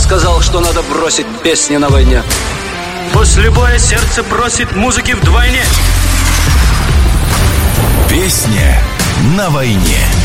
сказал, что надо бросить песни на войне. После боя сердце просит музыки вдвойне. Песня на войне.